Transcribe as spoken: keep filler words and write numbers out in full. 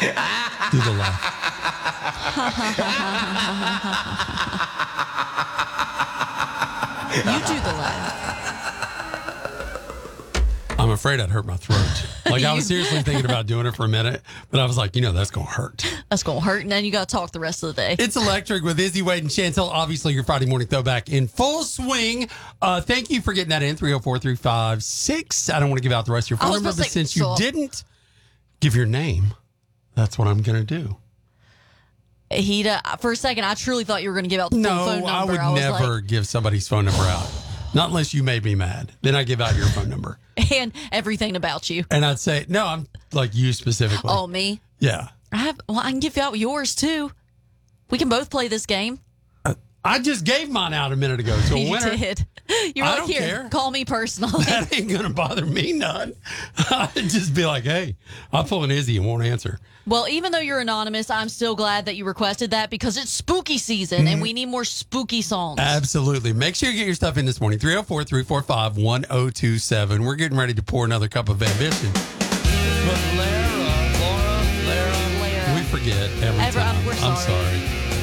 Do the laugh. You do the laugh. I'm afraid I'd hurt my throat. Like, I was seriously thinking about doing it for a minute, but I was like, you know, that's going to hurt. That's going to hurt, and then you got to talk the rest of the day. It's Electric with Izzy, Wade, and Chantel. Obviously, your Friday morning throwback in full swing. Uh, thank you for getting that in, three oh four, three five six. I don't want to give out the rest of your phone number, but say, since so, you didn't give your name, that's what I'm going to do. He, uh, for a second, I truly thought you were going to give out the full No, phone number. I would I was never like, give somebody's phone number out. Not unless you made me mad. Then I give out your phone number. And everything about you. And I'd say, no, I'm like you specifically. Oh, me? Yeah. I have. Well, I can give out yours, too. We can both play this game. Uh, I just gave mine out a minute ago. So a You winner. did. You're I like, don't here, care. call me personally. That ain't going to bother me none. I'd just be like, hey, I'll pull an Izzy and won't answer. Well, even though you're anonymous, I'm still glad that you requested that because it's spooky season Mm-hmm. and we need more spooky songs. Absolutely. Make sure you get your stuff in this morning. three oh four, three four five, one oh two seven. We're getting ready to pour another cup of ambition. But Lara, Laura, Lara, Lara. we forget every Every- time. we're I'm sorry. sorry.